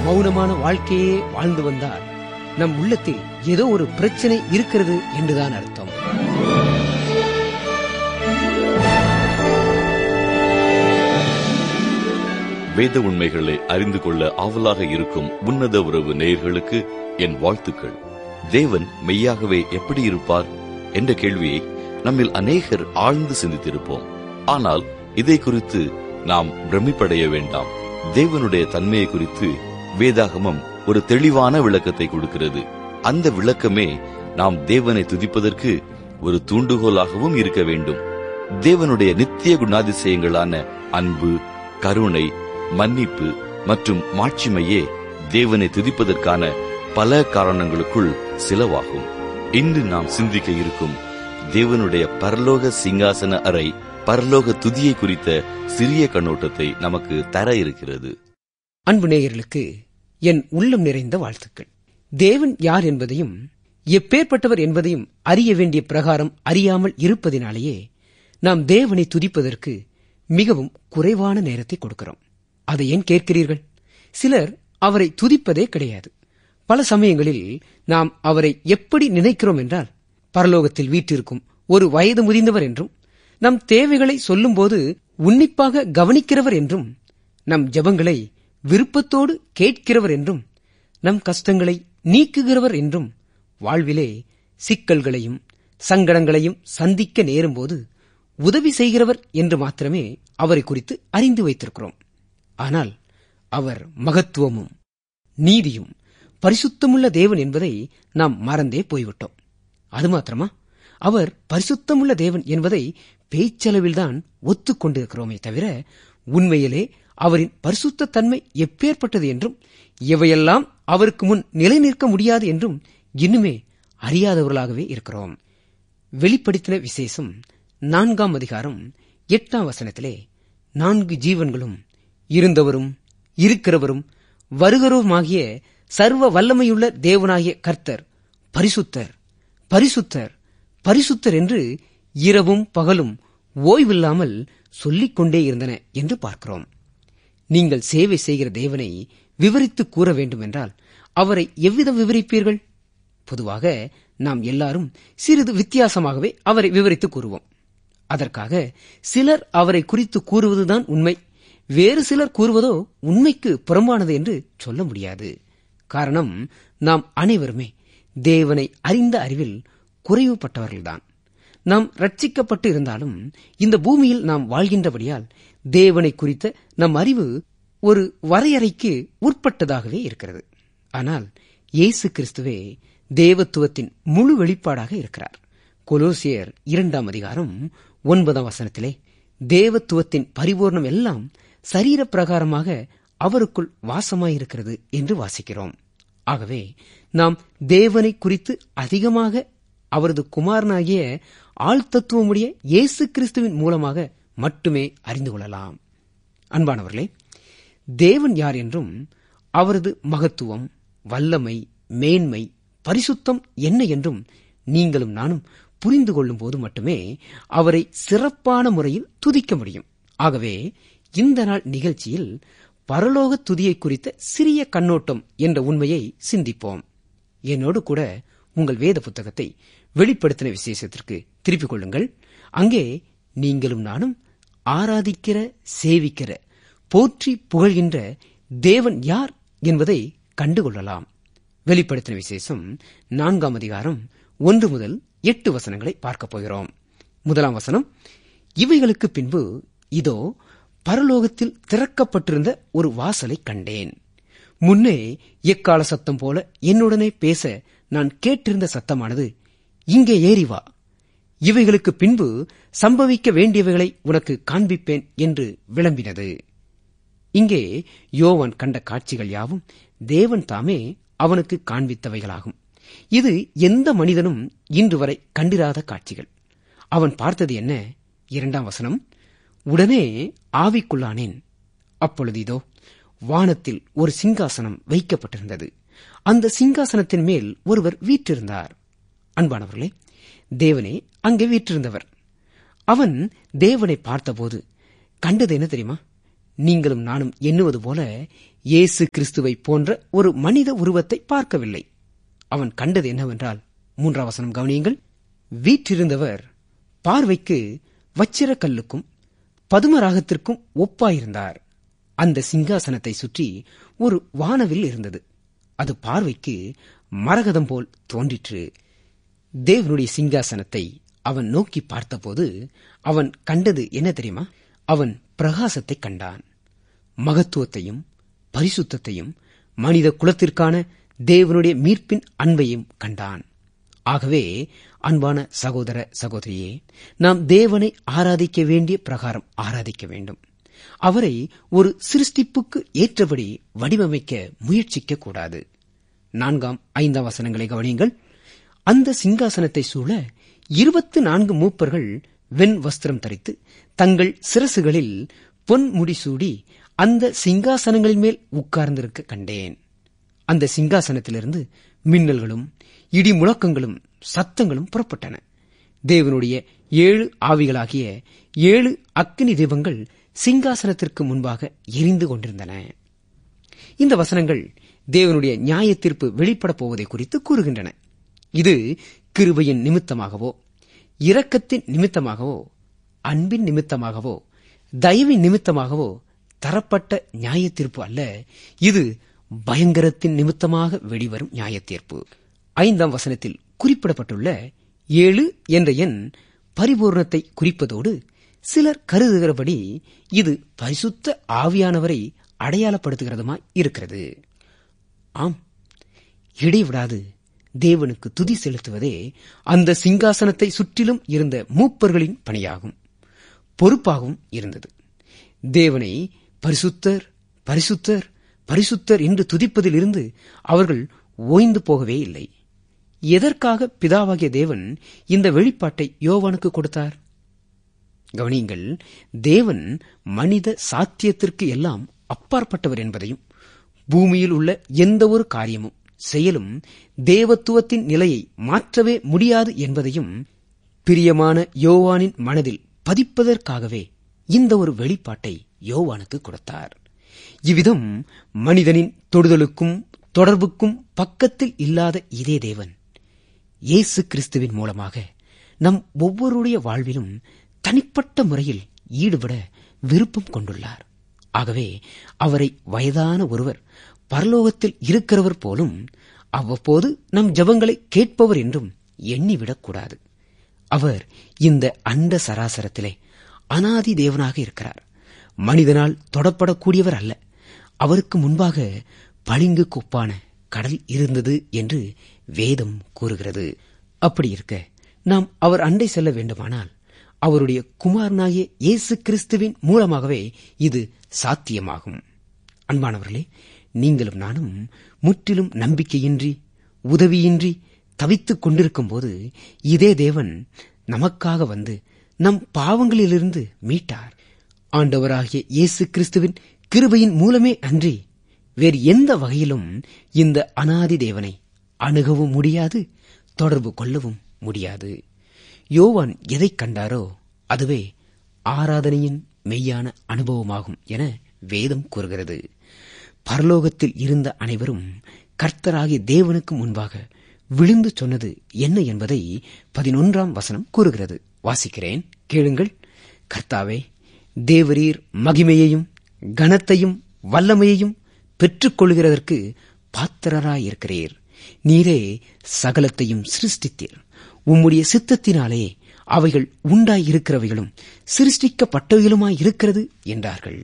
மௌனமான வாழ்க்கையே வாழ்ந்து வந்தால் நம் உள்ளத்தில் ஏதோ ஒரு பிரச்சனை இருக்கிறது என்றுதான் அர்த்தம். வேத உண்மைகளை அறிந்து கொள்ள ஆவலாக இருக்கும் உன்னத உறவு நேயர்களுக்கு என் வாழ்த்துக்கள். தேவன் மெய்யாகவே எப்படி இருப்பார் என்ற கேள்வியை நம்மில் அநேகர் ஆழ்ந்து சிந்தித்திருப்போம். ஆனால் இதை குறித்து நாம் பிரமிப்படைய வேண்டாம். தேவனுடைய தன்மையை குறித்து வேதாகமம் ஒரு தெளிவான விளக்கத்தை கொடுக்கிறது. அந்த விளக்கமே நாம் தேவனை துதிப்பதற்கு ஒரு தூண்டுகோலாகவும் இருக்க வேண்டும். தேவனுடைய நித்திய குணாதிசயங்களான அன்பு, கருணை, மன்னிப்பு மற்றும் மாட்சிமையே தேவனை துதிப்பதற்கான பல காரணங்களுக்குள் சிலவாகும். இன்று நாம் சிந்திக்க இருக்கும் தேவனுடைய பரலோக சிங்காசன அறை பரலோக துதியை குறித்த சிறிய கண்ணோட்டத்தை நமக்கு தர இருக்கிறது. அன்பு நேயர்களுக்கு என் உள்ளம் நிறைந்த வாழ்த்துக்கள். தேவன் யார் என்பதையும் எப்பேற்பட்டவர் என்பதையும் அறிய வேண்டிய பிரகாரம் அறியாமல் இருப்பதினாலேயே நாம் தேவனை துதிப்பதற்கு மிகவும் குறைவான நேரத்தை கொடுக்கிறோம். அதை ஏன் கேட்கிறீர்கள்? சிலர் அவரை துதிப்பதே கிடையாது. பல சமயங்களில் நாம் அவரை எப்படி நினைக்கிறோம் என்றால், பரலோகத்தில் வீற்றிருக்கும் ஒரு வயது முதிர்ந்தவர் என்றும், நம் தேவைகளை சொல்லும்போது உன்னிப்பாக கவனிக்கிறவர் என்றும், நம் ஜெபங்களை விருப்பத்தோடு கேட்கிறவர் என்றும், நம் கஷ்டங்களை நீக்குகிறவர் என்றும், வாழ்விலே சிக்கல்களையும் சங்கடங்களையும் சந்திக்க நேரும்போது உதவி செய்கிறவர் என்று மாத்திரமே அவரை குறித்து அறிந்து வைத்திருக்கிறோம். ஆனால் அவர் மகத்துவமும் நீதியும் பரிசுத்தமுள்ள தேவன் என்பதை நாம் மறந்தே போய்விட்டோம். அது மாத்திரமா, அவர் பரிசுத்தமுள்ள தேவன் என்பதை பேச்சளவில்தான் ஒத்துக்கொண்டிருக்கிறோமே தவிர, உண்மையிலே அவரின் பரிசுத்த தன்மை எப்பேற்பட்டது என்றும், எவையெல்லாம் அவருக்கு முன் நிலை நிற்க முடியாது என்றும் இன்னுமே அறியாதவர்களாகவே இருக்கிறோம். வெளிப்படுத்தின விசேஷம் 4ஆம் அதிகாரம் 8ஆம் வசனத்திலே 4 ஜீவன்களும் இருந்தவரும் இருக்கிறவரும் வருகிறவருமாகிய சர்வ வல்லமையுள்ள தேவனாகிய கர்த்தர் பரிசுத்தர், பரிசுத்தர், பரிசுத்தர் என்று இரவும் பகலும் ஓய்வில்லாமல் சொல்லிக் கொண்டே இருந்தன என்று பார்க்கிறோம். நீங்கள் சேவை செய்கிற தேவனை விவரித்து கூற வேண்டும் என்றால் அவரை எவ்விதம் விவரிப்பீர்கள்? பொதுவாக நாம் எல்லாரும் சிறிது வித்தியாசமாகவே அவரை விவரித்து கூறுவோம். அதற்காக சிலர் அவரை குறித்து கூறுவதுதான் உண்மை, வேறு சிலர் கூறுவதோ உண்மைக்கு புறம்பானது என்று சொல்ல முடியாது. காரணம், நாம் அனைவருமே தேவனை அறிந்த அறிவில் குறைவுபட்டவர்கள்தான். நாம் ரட்சிக்கப்பட்டு இருந்தாலும் இந்த பூமியில் நாம் வாழ்கின்றபடியால் தேவனை குறித்த நம் அறிவு ஒரு வரையறைக்கு உட்பட்டதாகவே இருக்கிறது. ஆனால் இயேசு கிறிஸ்துவே தேவத்துவத்தின் முழு வெளிப்பாடாக இருக்கிறார். கொலோசியர் 2ஆம் அதிகாரம் 9ஆம் வசனத்திலே தேவத்துவத்தின் பரிபூர்ணம் எல்லாம் சரீர பிரகாரமாக அவருக்குள் வாசமாயிருக்கிறது என்று வாசிக்கிறோம். ஆகவே நாம் தேவனை குறித்து அதிகமாக அவரது குமாரனாகிய ஆழ்தத்துவமுடைய இயேசு கிறிஸ்துவின் மூலமாக மட்டுமே அறிந்து கொள்ளலாம். அன்பானவர்களே, தேவன் யார் என்றும் அவரது மகத்துவம், வல்லமை, மேன்மை, பரிசுத்தம் என்ன என்றும் நீங்களும் நானும் புரிந்து கொள்ளும் போது மட்டுமே அவரை சிறப்பான முறையில் துதிக்க முடியும். ஆகவே இந்த நாள் நிகழ்ச்சியில் பரலோக துதியை குறித்த சிறிய கண்ணோட்டம் என்ற உண்மையை சிந்திப்போம். என்னோடு கூட உங்கள் வேத புத்தகத்தை வெளிப்படுத்தின விசேஷத்திற்கு திருப்பிக் கொள்ளுங்கள். அங்கே நீங்களும் நானும் ஆராதிக்கிற, சேவிக்கிற, போற்றி புகழ்கின்ற தேவன் யார் என்பதை கண்டுகொள்ளலாம். வெளிப்படுத்தின விசேஷம் 4ஆம் அதிகாரம் 1 முதல் 8 வசனங்களை பார்க்கப் போகிறோம். 1ஆம் வசனம், இவைகளுக்கு பின்பு இதோ பரலோகத்தில் திறக்கப்பட்டிருந்த ஒரு வாசலை கண்டேன். முன்னே எக்கால சத்தம் போல என்னுடனே பேச நான் கேட்டிருந்த சத்தமானது, இங்கே ஏறி வா, இவைகளுக்கு பின்பு சம்பவிக்க வேண்டியவைகளை உனக்கு காண்பிப்பேன் என்று விளம்பினது. இங்கே யோவான் கண்ட காட்சிகள் யாவும் தேவன் தாமே அவனுக்கு காண்பித்தவைகளாகும். இது எந்த மனிதனும் இன்று வரை கண்டிராத காட்சிகள். அவன் பார்த்தது என்ன? 2ஆம் வசனம், உடனே ஆவிக்குள்ளானேன். அப்பொழுது இதோ வானத்தில் ஒரு சிங்காசனம் வைக்கப்பட்டிருந்தது. அந்த சிங்காசனத்தின் மேல் ஒருவர் வீற்றிருந்தார். அன்பானவர்களே, தேவனே அங்கே வீற்றிருந்தவர். அவன் தேவனை பார்த்தபோது கண்டது என்ன தெரியுமா? நீங்களும் நானும் எண்ணுவது போல இயேசு கிறிஸ்துவை போன்ற ஒரு மனித உருவத்தை பார்க்கவில்லை. அவன் கண்டது என்னவென்றால், 3ஆம் வசனம் கவனியுங்கள். வீற்றிருந்தவர் பார்வைக்கு வச்சிரக்கல்லுக்கும் பதுமராகத்திற்கும் ஒப்பாயிருந்தார். அந்த சிங்காசனத்தை சுற்றி ஒரு வானவில் இருந்தது. அது பார்வைக்கு மரகதம் போல் தோன்றிற்று. தேவனுடைய சிங்காசனத்தை அவன் நோக்கி பார்த்தபோது அவன் கண்டது என்ன தெரியுமா? அவன் பிரகாசத்தை கண்டான். மகத்துவத்தையும் பரிசுத்தத்தையும் மனித குலத்திற்கான தேவனுடைய மீட்பின் அன்பையும் கண்டான். ஆகவே அன்பான சகோதர சகோதரியே, நாம் தேவனை ஆராதிக்க வேண்டிய பிரகாரம் ஆராதிக்க வேண்டும். அவரை ஒரு சிருஷ்டிப்புக்கு ஏற்றபடி வடிவமைக்க முயற்சிக்க கூடாது. 4, 5 வசனங்களை கவனியுங்கள். அந்த சிங்காசனத்தை சூழ 24 மூப்பர்கள் வெண் வஸ்திரம் தரித்து தங்கள் சிரசுகளில் பொன் முடிசூடி அந்த சிங்காசனங்களின் மேல் உட்கார்ந்திருக்க கண்டேன். அந்த சிங்காசனத்திலிருந்து மின்னல்களும் இடி முழக்கங்களும் சத்தங்களும் புறப்பட்டன. தேவனுடைய 7 ஆவிகளாகிய 7 அக்கினி தீபங்கள் சிங்காசனத்திற்கு முன்பாக எரிந்து கொண்டிருந்தன. இந்த வசனங்கள் தேவனுடைய நியாய தீர்ப்பு வெளிப்படப் போவதை குறித்து கூறுகின்றன. இது கிருபையின் நிமித்தமாகவோ, இரக்கத்தின் நிமித்தமாகவோ, அன்பின் நிமித்தமாகவோ, தயவின் நிமித்தமாகவோ தரப்பட்ட நியாய தீர்ப்பு அல்ல. இது பயங்கரத்தின் நிமித்தமாக வெளிவரும் நியாய தீர்ப்பு. 5ஆம் வசனத்தில் குறிப்பிடப்பட்டுள்ள 7 என்ற எண் பரிபூர்ணத்தை குறிப்பதோடு சிலர் கருதுகிறபடி இது பரிசுத்த ஆவியானவரை அடையாளப்படுத்துகிறதுமாய் இருக்கிறது. ஆம், இடைவிடாது தேவனுக்கு துதி செலுத்துவதே அந்த சிங்காசனத்தை சுற்றிலும் இருந்த மூப்பர்களின் பணியாகும், பொறுப்பாகவும் இருந்தது. தேவனை பரிசுத்தர் பரிசுத்தர் பரிசுத்தர் என்று துதிப்பதில் இருந்து அவர்கள் ஓய்ந்து போகவே இல்லை. எதற்காக பிதாவாகிய தேவன் இந்த வெளிப்பாட்டை யோவானுக்கு கொடுத்தார்? கவனியுங்கள். தேவன் மனித சாத்தியத்திற்கு எல்லாம் அப்பாற்பட்டவர் என்பதையும், பூமியில் உள்ள எந்த ஒரு காரியமும் செயலும் தேவத்துவத்தின் நிலையை மாற்றவே முடியாது என்பதையும் பிரியமான யோவானின் மனதில் பதிப்பதற்காகவே இந்த ஒரு வெளிப்பாட்டை யோவானுக்கு கொடுத்தார். இவ்விதம் மனிதனின் தொடுதலுக்கும் தொடர்புக்கும் பக்கத்தில் இல்லாத இதே தேவன் இயேசு கிறிஸ்துவின் மூலமாக நம் ஒவ்வொருடைய வாழ்விலும் தனிப்பட்ட முறையில் ஈடுபட விருப்பம் கொண்டுள்ளார். ஆகவே அவரை வயதான ஒருவர் பரலோகத்தில் இருக்கிறவர் போலும் அவ்வப்போது நம் ஜெபங்களை கேட்பவர் என்றும் எண்ணிவிடக்கூடாது. அவர் இந்த அண்ட சராசரத்திலே அனாதி தேவனாக இருக்கிறார். மனிதனால் தொடப்படக்கூடியவர் அல்ல. அவருக்கு முன்பாக பளிங்கு கொப்பான கடல் இருந்தது என்று வேதம் கூறுகிறது. அப்படி இருக்க நாம் அவர் அண்டை செல்ல வேண்டுமானால் அவருடைய குமாரனாகிய இயேசு கிறிஸ்துவின் மூலமாகவே இது சாத்தியமாகும். அன்பானவர்களே, நீங்களும் நானும் முற்றிலும் நம்பிக்கையின்றி உதவியின்றி தவித்துக் கொண்டிருக்கும் போது இதே தேவன் நமக்காக வந்து நம் பாவங்களிலிருந்து மீட்டார். ஆண்டவராகிய இயேசு கிறிஸ்துவின் கிருபையின் மூலமே அன்றி வேறு எந்த வகையிலும் இந்த அனாதி தேவனை அணுகவும் முடியாது, தொடர்பு கொள்ளவும் முடியாது. யோவான் எதை கண்டாரோ அதுவே ஆராதனையின் மெய்யான அனுபவமாகும் என வேதம் கூறுகிறது. பரலோகத்தில் இருந்த அனைவரும் கர்த்தராகிய தேவனுக்கு முன்பாக விழுந்து சொன்னது என்ன என்பதை 11ஆம் வசனம் கூறுகிறது. வாசிக்கிறேன், கேளுங்கள். கர்த்தாவே, தேவரீர் மகிமையையும் கனத்தையும் வல்லமையையும் பெற்றுக் கொள்கிறதற்கு பாத்திரராயிருக்கிறீர். நீரே சகலத்தையும் சிருஷ்டித்தீர். உம்முடைய சித்தத்தினாலே அவைகள் உண்டாயிருக்கிறவைகளும் சிருஷ்டிக்கப்பட்டவைகளுமாயிருக்கிறது என்றார்கள்.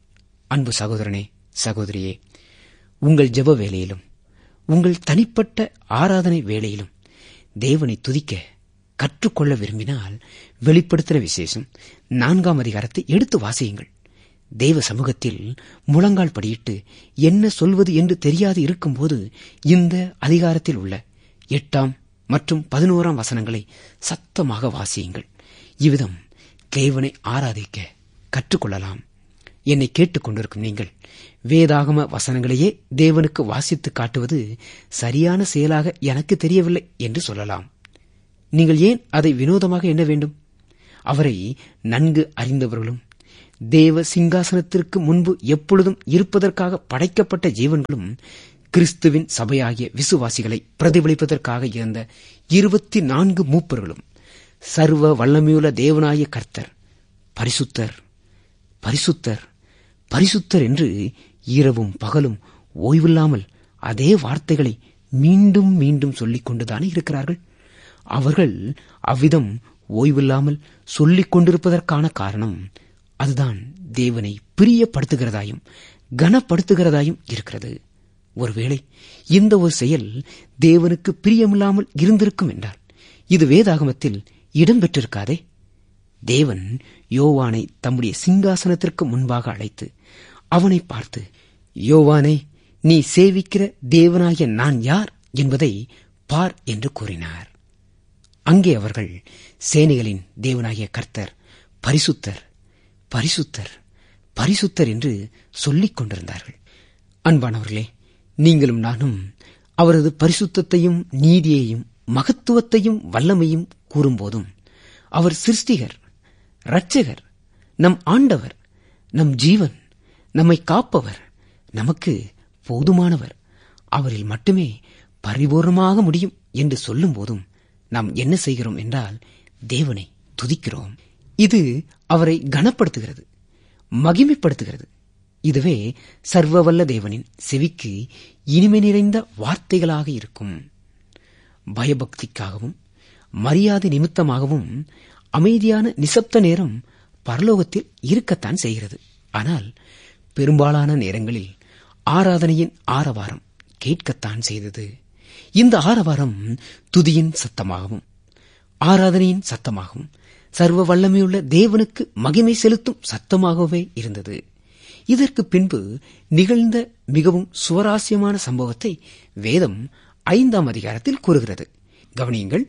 அன்பு சகோதரனே, சகோதரியே, உங்கள் ஜெப வேளையிலும் உங்கள் தனிப்பட்ட ஆராதனை வேளையிலும் தேவனை துதிக்க கற்றுக்கொள்ள விரும்பினால் வெளிப்படுத்தின விசேஷம் 4ஆம் அதிகாரத்தை எடுத்து வாசியுங்கள். தேவ சமூகத்தில் முழங்கால் படியிட்டு என்ன சொல்வது என்று தெரியாது இருக்கும்போது இந்த அதிகாரத்தில் உள்ள 8ஆம் மற்றும் 11ஆம் வசனங்களை சத்தமாக வாசியுங்கள். இவ்விதம் தேவனை ஆராதிக்க கற்றுக்கொள்ளலாம். என்னை கேட்டுக் கொண்டிருக்கும் நீங்கள் வேதாகம வசனங்களையே தேவனுக்கு வாசித்து காட்டுவது சரியான செயலாக எனக்கு தெரியவில்லை என்று சொல்லலாம். நீங்கள் ஏன் அதை வினோதமாக எண்ண வேண்டும்? அவரை நன்கு அறிந்தவர்களும் தேவ சிங்காசனத்திற்கு முன்பு எப்பொழுதும் இருப்பதற்காக படைக்கப்பட்ட ஜீவன்களும் கிறிஸ்துவின் சபையாகிய விசுவாசிகளை பிரதிபலிப்பதற்காக இருந்த 24 மூப்பர்களும் சர்வ வல்லமையுள்ள தேவனாய கர்த்தர் பரிசுத்தர், பரிசுத்தர், பரிசுத்தர் என்று இரவும் பகலும் ஓய்வில்லாமல் அதே வார்த்தைகளை மீண்டும் மீண்டும் சொல்லிக் கொண்டுதானே இருக்கிறார்கள். அவர்கள் அவ்விதம் ஓய்வில்லாமல் சொல்லிக் கொண்டிருப்பதற்கான காரணம் அதுதான் தேவனை பிரியப்படுத்துகிறதாயும் கனப்படுத்துகிறதாயும் இருக்கிறது. ஒருவேளை இந்த ஒரு செயல் தேவனுக்கு பிரியமில்லாமல் இருந்திருக்கும் என்றால் இது வேதாகமத்தில் இடம்பெற்றிருக்காதே. தேவன் யோவானை தம்முடைய சிங்காசனத்திற்கு முன்பாக அழைத்து அவனை பார்த்து, யோவானே, நீ சேவிக்கிற தேவனாகிய நான் யார் என்பதை பார் என்று கூறினார். அங்கே அவர்கள் சேனைகளின் தேவனாகிய கர்த்தர் பரிசுத்தர், பரிசுத்தர், பரிசுத்தர் என்று சொல்லிக் கொண்டிருந்தார்கள். அன்பானவர்களே, நீங்களும் நானும் அவரது பரிசுத்தத்தையும் நீதியையும் மகத்துவத்தையும் வல்லமையும் கூறும்போதும் அவர் சிருஷ்டிகர், இரட்சகர், நம் ஆண்டவர், நம் ஜீவன், நம்மை காப்பவர், நமக்கு போதுமானவர், அவரில் மட்டுமே பரிபூர்ணமாக முடியும் என்று சொல்லும் போதும் நாம் என்ன செய்கிறோம் என்றால் தேவனை துதிக்கிறோம். இது அவரை கனப்படுத்துகிறது, மகிமைப்படுத்துகிறது. இதுவே சர்வவல்ல தேவனின் செவிக்கு இனிமை நிறைந்த வார்த்தைகளாக இருக்கும். பயபக்திக்காகவும் மரியாதை நிமித்தமாகவும் அமைதியான நிசப்த நேரம் பரலோகத்தில் இருக்கத்தான் செய்கிறது. ஆனால் பெரும்பாலான நேரங்களில் ஆராதனையின் ஆரவாரம் கேட்கத்தான் செய்தது. இந்த ஆரவாரம் துதியின் சத்தமாகவும் ஆராதனையின் சத்தமாகவும் சர்வ வல்லமையுள்ள தேவனுக்கு மகிமை செலுத்தும் சத்தமாகவே இருந்தது. இதற்கு பின்பு நிகழ்ந்த மிகவும் சுவராசியமான சம்பவத்தை வேதம் 5ஆம் அதிகாரத்தில் கூறுகிறது. கவனியுங்கள்,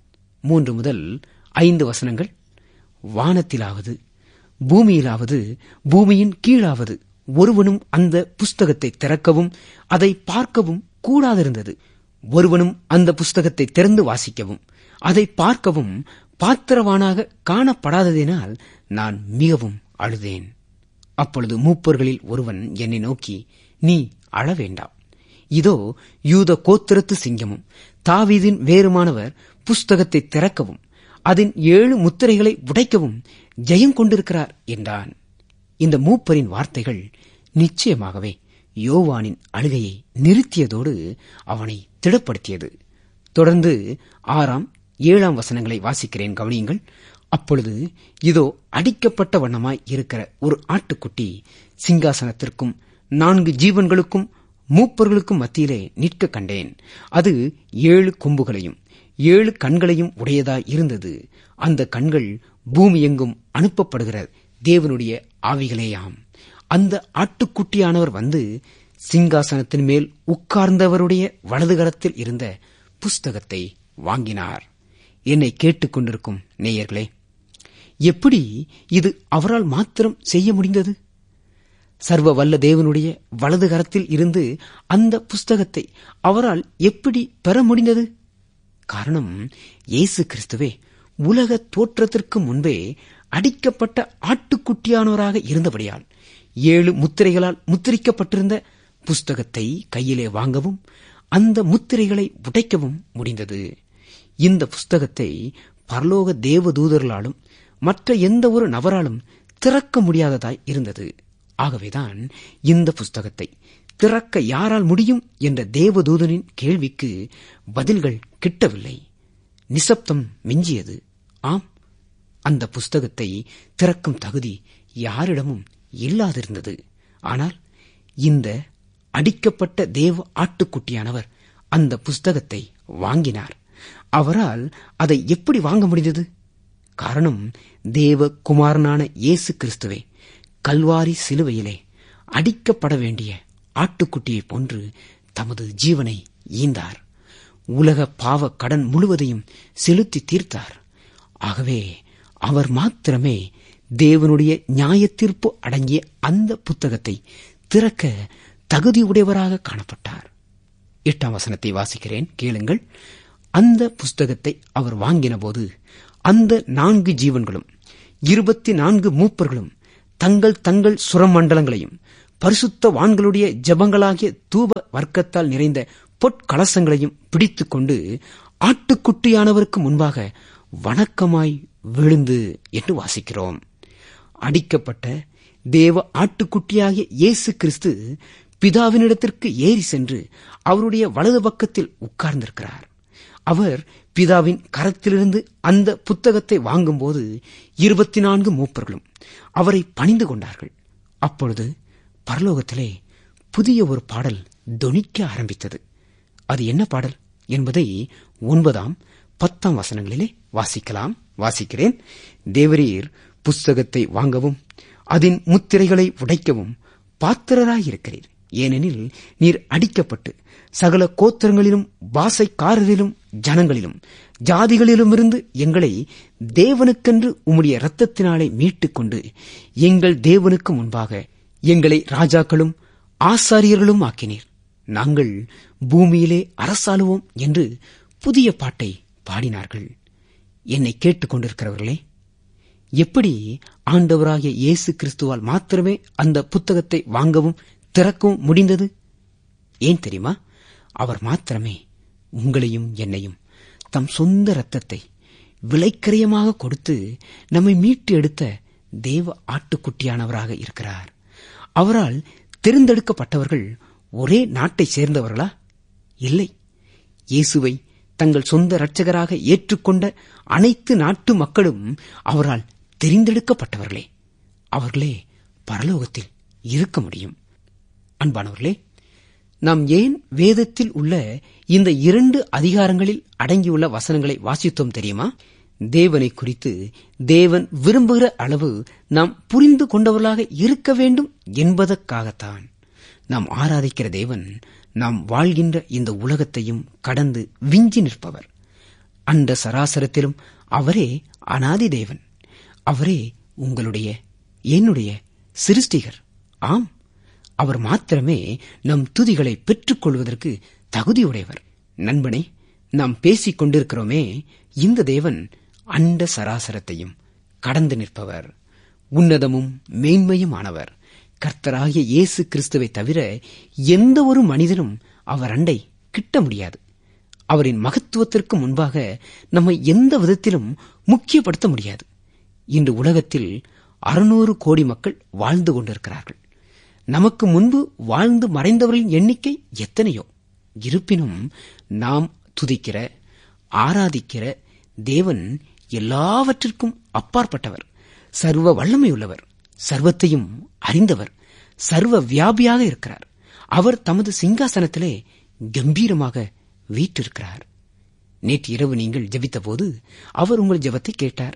3 முதல் 5 வசனங்கள். வானத்திலாவது பூமியிலாவது பூமியின் கீழாவது ஒருவனும் அந்த புஸ்தகத்தை திறக்கவும் அதை பார்க்கவும் கூடாதிருந்தது. ஒருவனும் அந்த புஸ்தகத்தை திறந்து வாசிக்கவும் அதை பார்க்கவும் பாத்திரவானாக காணப்படாததினால் நான் மிகவும் அழுதேன். அப்பொழுது மூப்பர்களில் ஒருவன் என்னை நோக்கி, நீ அழ வேண்டாம். இதோ யூத கோத்திரத்து சிங்கமும் தாவீதின் வேறுமானவர் புஸ்தகத்தை திறக்கவும் அதன் 7 முத்திரைகளை உடைக்கவும் ஜெயம் கொண்டிருக்கிறார் என்றான். இந்த மூப்பரின் வார்த்தைகள் நிச்சயமாகவே யோவானின் அழுகையை நிறுத்தியதோடு அவனை திடப்படுத்தியது. தொடர்ந்து 6ஆம் 7ஆம் வசனங்களை வாசிக்கிறேன், கவனியுங்கள். அப்பொழுது இதோ அடிக்கப்பட்ட வண்ணமாய் இருக்கிற ஒரு ஆட்டுக்குட்டி சிங்காசனத்திற்கும் 4 ஜீவன்களுக்கும் மூப்பர்களுக்கும் மத்தியிலே நிற்க கண்டேன். அது 7 கொம்புகளையும் 7 கண்களையும் உடையதாய் இருந்தது. அந்த கண்கள் பூமி எங்கும் அனுப்பப்படுகிற தேவனுடைய ஆவிகளேயாம். அந்த ஆட்டுக்குட்டியானவர் வந்து சிங்காசனத்தின் மேல் உட்கார்ந்தவருடைய வலதுகரத்தில் இருந்த புஸ்தகத்தை வாங்கினார். என்னை கேட்டுக்கொண்டிருக்கும் நேயர்களே, எப்படி இது அவரால் மாத்திரம் செய்ய முடிந்தது? சர்வ வல்ல தேவனுடைய வலதுகரத்தில் இருந்து அந்த புஸ்தகத்தை அவரால் எப்படி பெற முடிந்தது? காரணம், இயேசு கிறிஸ்துவே உலக தோற்றத்திற்கு முன்பே அடிக்கப்பட்ட ஆட்டுக்குட்டியானவராக இருந்தபடியால் 7 முத்திரைகளால் முத்திரிக்கப்பட்டிருந்த புஸ்தகத்தை கையிலே வாங்கவும் அந்த முத்திரைகளை உடைக்கவும் முடிந்தது. இந்த புஸ்தகத்தை பரலோக தேவதூதர்களாலும் மற்ற எந்த ஒரு நபராலும் திறக்க முடியாததாய் இருந்தது. ஆகவேதான் இந்த புஸ்தகத்தை திறக்க யாரால் முடியும் என்ற தேவதூதனின் கேள்விக்கு பதில்கள் கிட்டவில்லை. நிசப்தம் மிஞ்சியது. ஆம், அந்த புஸ்தகத்தை திறக்கும் தகுதி யாரிடமும் இல்லாதிருந்தது. ஆனால் இந்த அடிக்கப்பட்ட தேவ ஆட்டுக்குட்டியானவர் அந்த புஸ்தகத்தை வாங்கினார். அவரால் அதை எப்படி வாங்க முடிந்தது? காரணம், தேவ குமாரனான இயேசு கிறிஸ்துவே கல்வாரி சிலுவையிலே அடிக்கப்பட வேண்டிய ஆட்டுக்குட்டியைப் போன்று தமது ஜீவனை ஈந்தார். உலக பாவ கடன் முழுவதையும் செலுத்தி தீர்த்தார். ஆகவே அவர் மாத்திரமே தேவனுடைய நியாயத்தீர்ப்பு அடங்கிய அந்த புத்தகத்தை திறக்க தகுதியுடையவராக காணப்பட்டார். 8ஆம் வசனத்தை வாசிக்கிறேன், கேளுங்கள். அந்த புஸ்தகத்தை அவர் வாங்கின போது அந்த 4 ஜீவன்களும் 24 மூப்பர்களும் தங்கள் தங்கள் சுரமண்டலங்களையும் பரிசுத்தவான்களுடைய ஜெபங்களாகிய தூப வர்க்கத்தால் நிறைந்த பொற்கலசங்களையும் பிடித்துக் கொண்டு ஆட்டுக்குட்டியானவருக்கு முன்பாக வணக்கமாய் விழுந்து என்று வாசிக்கிறோம். அடிக்கப்பட்ட தேவ ஆட்டுக்குட்டியாகிய இயேசு கிறிஸ்து பிதாவினிடத்திற்கு ஏறி சென்று அவருடைய வலது பக்கத்தில் உட்கார்ந்திருக்கிறார். அவர் பிதாவின் கரத்திலிருந்து அந்த புத்தகத்தை வாங்கும்போது 24 மூப்பர்களும் அவரை பணிந்து கொண்டார்கள். அப்பொழுது பரலோகத்திலே புதிய ஒரு பாடல் தொனிக்க ஆரம்பித்தது. அது என்ன பாடல் என்பதை 9, 10 வசனங்களிலே வாசிக்கலாம். வாசிக்கிறேன். தேவரீர் புஸ்தகத்தை வாங்கவும் அதன் முத்திரைகளை உடைக்கவும் பாத்திரராயிருக்கிறீர். ஏனெனில் நீர் அடிக்கப்பட்டு சகல கோத்திரங்களிலும் பாசைக்காரரிலும் ஜனங்களிலும் ஜாதிகளிலுமிருந்து எங்களை தேவனுக்கென்று உம்முடைய இரத்தத்தினாலே மீட்டுக் கொண்டு எங்கள் தேவனுக்கு முன்பாக எங்களை ராஜாக்களும் ஆசாரியர்களும் ஆக்கினீர். நாங்கள் பூமியிலே அரசாளுவோம் என்று புதிய பாட்டை பாடினார்கள். என்னை கேட்டுக் கொண்டிருக்கிறவர்களே, எப்படி ஆண்டவராகிய இயேசு கிறிஸ்துவால் மாத்திரமே அந்த புத்தகத்தை வாங்கவும் திறக்கவும் முடிந்தது? ஏன் தெரியுமா? அவர் மாத்திரமே உங்களையும் என்னையும் தம் சொந்த இரத்தத்தை விலைக்கரியமாக கொடுத்து நம்மை மீட்டு எடுத்த தேவ ஆட்டுக்குட்டியானவராக இருக்கிறார். அவரால் தெரிந்தெடுக்கப்பட்டவர்கள் ஒரே நாட்டை சேர்ந்தவர்களா? இல்லை. இயேசுவை தங்கள் சொந்த இரட்சகராக ஏற்றுக்கொண்ட அனைத்து நாட்டு மக்களும் அவரால் தெரிந்தெடுக்கப்பட்டவர்களே. அவர்களே பரலோகத்தில் இருக்க முடியும். அன்பானவர்களே, நாம் ஏன் வேதத்தில் உள்ள இந்த 2 அதிகாரங்களில் அடங்கியுள்ள வசனங்களை வாசித்தோம் தெரியுமா? தேவனை குறித்து தேவன் விரும்புகிற அளவு நாம் புரிந்து கொண்டவர்களாக இருக்க வேண்டும் என்பதற்காகத்தான். நாம் ஆராதிக்கிற தேவன் நாம் வாழ்கின்ற இந்த உலகத்தையும் கடந்து விஞ்சி நிற்பவர். அண்ட சராசரத்திலும் அவரே அனாதி தேவன். அவரே உங்களுடைய என்னுடைய சிருஷ்டிகர். ஆம், அவர் மாத்திரமே நம் துதிகளை பெற்றுக் கொள்வதற்கு தகுதியுடையவர். நண்பனே, நாம் பேசிக் கொண்டிருக்கிறோமே, இந்த தேவன் அண்ட சராசரத்தையும் கடந்து நிற்பவர். உன்னதமும் மேன்மையுமானவர். கர்த்தராகிய இயேசு கிறிஸ்துவை தவிர எந்த ஒரு மனிதனும் அவர் அண்டை கிட்ட முடியாது. அவரின் மகத்துவத்திற்கு முன்பாக நம்மை எந்த விதத்திலும் முக்கியப்படுத்த முடியாது. இன்று உலகத்தில் 600 கோடி மக்கள் வாழ்ந்து கொண்டிருக்கிறார்கள். நமக்கு முன்பு வாழ்ந்து மறைந்தவர்களின் எண்ணிக்கை எத்தனையோ. இருப்பினும் நாம் துதிக்கிற ஆராதிக்கிற தேவன் எல்லாவற்றிற்கும் அப்பாற்பட்டவர், சர்வ வல்லமையுள்ளவர், சர்வத்தையும் அறிந்தவர், சர்வ வியாபியாக இருக்கிறார். அவர் தமது சிங்காசனத்திலே கம்பீரமாக வீற்றிருக்கிறார். நேற்று இரவு நீங்கள் ஜெபித்தபோது அவர் உங்கள் ஜெபத்தை கேட்டார்.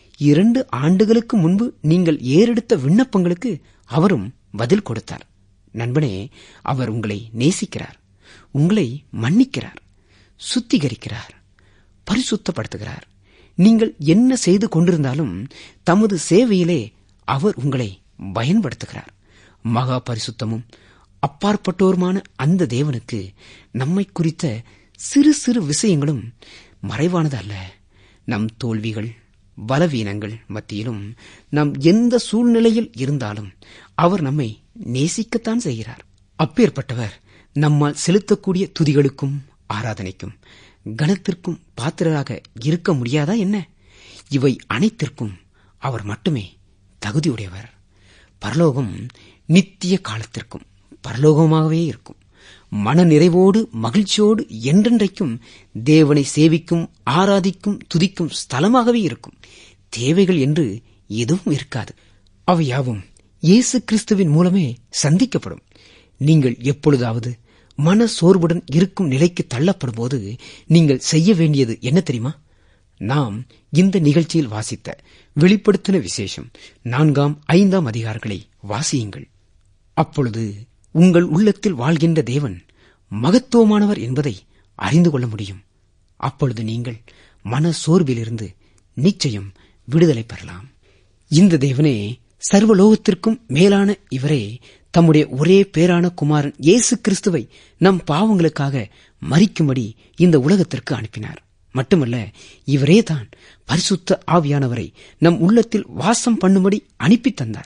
2 ஆண்டுகளுக்கு முன்பு நீங்கள் ஏறெடுத்த விண்ணப்பங்களுக்கு அவரும் பதில் கொடுத்தார். நண்பனே, அவர் உங்களை நேசிக்கிறார், உங்களை மன்னிக்கிறார், சுத்திகரிக்கிறார், பரிசுத்தப்படுத்துகிறார். நீங்கள் என்ன செய்து கொண்டிருந்தாலும் தமது சேவையிலே அவர் உங்களை பயன்படுத்துகிறார். மகா பரிசுத்தமும் அப்பாற்பட்டோருமான அந்த தேவனுக்கு நம்மை குறித்த சிறு சிறு விஷயங்களும் மறைவானது அல்ல. நம் தோல்விகள் பலவீனங்கள் மத்தியிலும் நாம் எந்த சூழ்நிலையில் இருந்தாலும் அவர் நம்மை நேசிக்கத்தான் செய்கிறார். அப்பேற்பட்டவர் நம்மால் செலுத்தக்கூடிய துதிகளுக்கும் ஆராதனைக்கும் கனத்திற்கும் பாத்திரராக இருக்க முடியாதா என்ன? இவை அனைத்திற்கும் அவர் மட்டுமே தகுதியுடையவர். பரலோகம் நித்திய காலத்திற்கும் பரலோகமாகவே இருக்கும். மன நிறைவோடு மகிழ்ச்சியோடு என்றென்றைக்கும் தேவனை சேவிக்கும் ஆராதிக்கும் துதிக்கும் ஸ்தலமாகவே இருக்கும். தேவைகள் என்று எதுவும் இருக்காது. அவையாவும் இயேசு கிறிஸ்துவின் மூலமே சந்திக்கப்படும். நீங்கள் எப்பொழுதாவது மன சோர்வுடன் இருக்கும் நிலைக்கு தள்ளப்படும் போது நீங்கள் செய்ய வேண்டியது என்ன தெரியுமா? நாம் இந்த நிகழ்ச்சியில் வாசித்த வெளிப்படுத்தின விசேஷம் 4, 5 அதிகாரங்களை வாசியுங்கள். அப்பொழுது உங்கள் உள்ளத்தில் வாழ்கின்ற தேவன் மகத்துவமானவர் என்பதை அறிந்து கொள்ள முடியும். அப்பொழுது நீங்கள் மன சோர்விலிருந்து நிச்சயம் விடுதலை பெறலாம். இந்த தேவனே, சர்வலோகத்திற்கும் மேலான இவரே தம்முடைய ஒரே பேரான குமாரன் இயேசு கிறிஸ்துவை நம் பாவங்களுக்காக மரிக்கும்படி இந்த உலகத்திற்கு அனுப்பினார். மட்டுமல்ல, இவரே தான் பரிசுத்த ஆவியானவரை நம் உள்ளத்தில் வாசம் பண்ணும்படி அனுப்பி தந்தார்.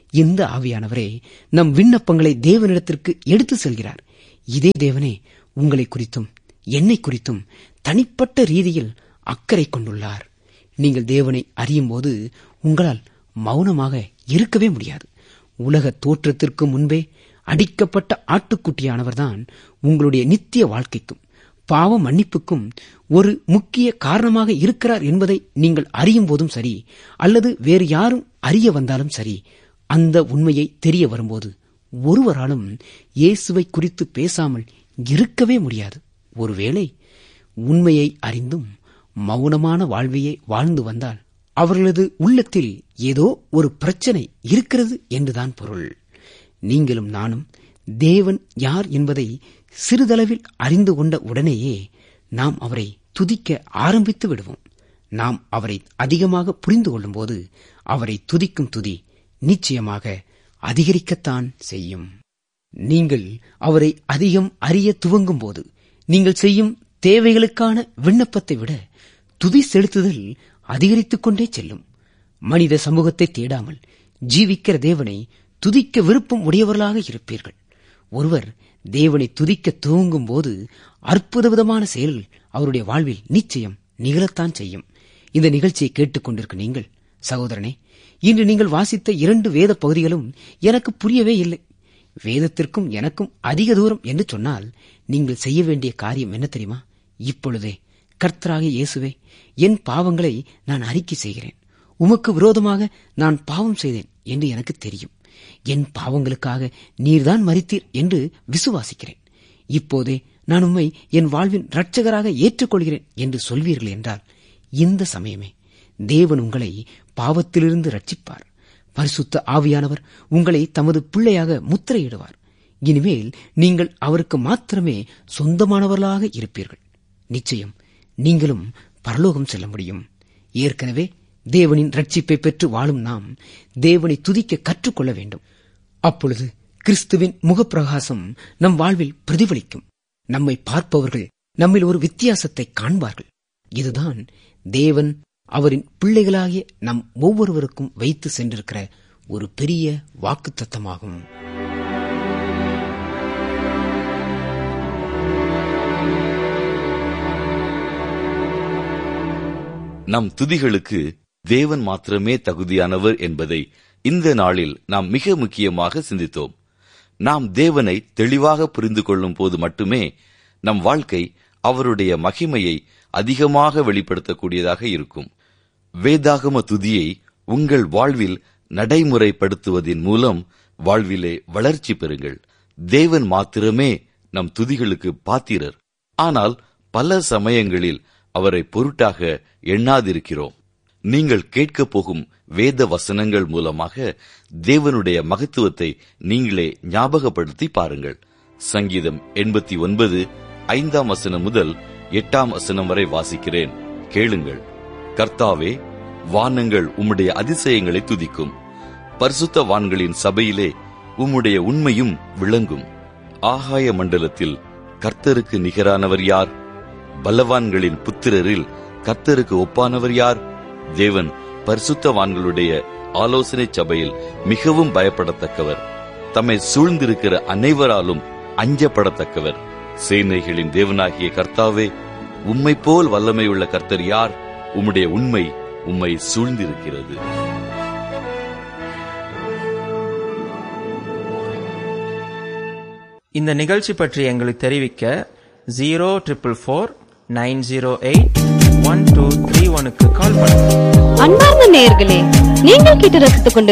இந்த ஆவியானவரே நம் விண்ணப்பங்களை தேவனிடத்திற்கு எடுத்து செல்கிறார். இதே தேவனே உங்களை குறித்தும் என்னை குறித்தும் தனிப்பட்ட ரீதியில் அக்கறை கொண்டுள்ளார். நீங்கள் தேவனை அறியும் போது உங்களால் மௌனமாக இருக்கவே முடியாது. உலக தோற்றத்திற்கு முன்பே அடிக்கப்பட்ட ஆட்டுக்குட்டியானவர்தான் உங்களுடைய நித்திய வாழ்க்கைக்கும் பாவ மன்னிப்புக்கும் ஒரு முக்கிய காரணமாக இருக்கிறார் என்பதை நீங்கள் அறியும் போதும் சரி, அல்லது வேறு யாரும் அறிய வந்தாலும் சரி, அந்த உண்மையை தெரிய வரும்போது ஒருவராலும் இயேசுவை குறித்து பேசாமல் இருக்கவே முடியாது. ஒருவேளை உண்மையை அறிந்தும் மௌனமான வாழ்வையே வாழ்ந்து வந்தால் அவர்களது உள்ளத்தில் ஏதோ ஒரு பிரச்சனை இருக்கிறது என்றுதான் பொருள். நீங்களும் நானும் தேவன் யார் என்பதை சிறிதளவில் அறிந்து கொண்ட உடனேயே நாம் அவரை துதிக்க ஆரம்பித்து விடுவோம். நாம் அவரை அதிகமாக புரிந்து கொள்ளும் போது அவரை துதிக்கும் துதி நிச்சயமாக அதிகரிக்கத்தான் செய்யும். நீங்கள் அவரை அதிகம் அறிய துவங்கும் போது நீங்கள் செய்யும் தேவைகளுக்கான விண்ணப்பத்தை விட துதி செலுத்துதல் அதிகரித்துக் கொண்டே செல்லும். மனித சமூகத்தை தேடாமல் ஜீவிக்கிற தேவனை துதிக்க விருப்பம் உடையவர்களாக இருப்பீர்கள். ஒருவர் தேவனை துதிக்க துவங்கும் போது அற்புத விதமான செயல்கள் அவருடைய வாழ்வில் நிச்சயம் நிகழத்தான் செய்யும். இந்த நிகழ்ச்சியை கேட்டுக் கொண்டிருக்க நீங்கள் சகோதரனே, இன்று நீங்கள் வாசித்த 2 வேத பகுதிகளும் எனக்கு புரியவே இல்லை. வேதத்திற்கும் எனக்கும் அதிக தூரம் என்று சொன்னால் நீங்கள் செய்ய வேண்டிய காரியம் என்ன தெரியுமா? இப்பொழுதே கர்த்தராகிய இயேசுவே, என் பாவங்களை நான் அறிக்கை செய்கிறேன். உமக்கு விரோதமாக நான் பாவம் செய்தேன் என்று எனக்கு தெரியும். என் பாவங்களுக்காக நீர்தான் மரித்தீர் என்று விசுவாசிக்கிறேன். இப்போதே நான் உம்மை என் வாழ்வின் இரட்சகராக ஏற்றுக்கொள்கிறேன் என்று சொல்வீர்கள் என்றால் இந்த சமயமே தேவன் உங்களை பாவத்திலிருந்து ரட்சிப்பார். பரிசுத்த ஆவியானவர் உங்களை தமது பிள்ளையாக முத்திரையிடுவார். இனிமேல் நீங்கள் அவருக்கு மாத்திரமே சொந்தமானவர்களாக இருப்பீர்கள். நிச்சயம் நீங்களும் பரலோகம் செல்ல முடியும். ஏற்கனவே தேவனின் ரட்சிப்பை பெற்று வாழும் நாம் தேவனை துதிக்க கற்றுக்கொள்ள வேண்டும். அப்பொழுது கிறிஸ்துவின் முகப்பிரகாசம் நம் வாழ்வில் பிரதிபலிக்கும். நம்மை பார்ப்பவர்கள் நம்மில் ஒரு வித்தியாசத்தை காண்பார்கள். இதுதான் தேவன் அவரின் பிள்ளைகளாகிய நம் ஒவ்வொருவருக்கும் வைத்து சென்றிருக்கிற ஒரு பெரிய வாக்குத்தத்தமாகும். நம் துதிகளுக்கு தேவன் மாத்திரமே தகுதியானவர் என்பதை இந்த நாளில் நாம் மிக முக்கியமாக சிந்தித்தோம். நாம் தேவனை தெளிவாக புரிந்து கொள்ளும் போது மட்டுமே நம் வாழ்க்கை அவருடைய மகிமையை அதிகமாக வெளிப்படுத்தக்கூடியதாக இருக்கும். வேதாகம துதியை உங்கள் வாழ்வில் நடைமுறைப்படுத்துவதன் மூலம் வாழ்விலே வளர்ச்சி பெறுங்கள். தேவன் மாத்திரமே நம் துதிகளுக்கு பாத்திரர். ஆனால் பல சமயங்களில் அவரை பொருட்டாக எண்ணாதிருக்கிறோம். நீங்கள் கேட்கப் போகும் வேத வசனங்கள் மூலமாக தேவனுடைய மகத்துவத்தை நீங்களே ஞாபகப்படுத்தி பாருங்கள். சங்கீதம் 89 5ஆம் வசனம் முதல் 8ஆம் வசனம் வரை வாசிக்கிறேன், கேளுங்கள். கர்த்தாவே, வானங்கள் உம்முடைய அதிசயங்களை துதிக்கும். பரிசுத்த வான்களின் சபையிலே உம்முடைய உண்மையும் விளங்கும். ஆகாய மண்டலத்தில் கர்த்தருக்கு நிகரானவர் யார்? பலவான்களின் புத்திரரில் கர்த்தருக்கு ஒப்பானவர் யார்? தேவன் பரிசுத்தவான்களுடைய ஆலோசனை சபையில் மிகவும் பயப்படத்தக்கவர். தம்மை சூழ்ந்திருக்கிற அனைவராலும் அஞ்சப்படத்தக்கவர். சேனைகளின் தேவனாகிய கர்த்தாவே, உம்மை போல் வல்லமை உள்ள கர்த்தர் யார்? உம்முடைய உண்மை உம்மை சூழ்ந்திருக்கிறது. இந்த நிகழ்ச்சி பற்றி எங்களுக்கு தெரிவிக்க 04449081231 கால் பண்ணுங்க. அன்பார்ந்த நேயர்களே, நீங்கள் கேட்டு ரசித்துக் கொண்டு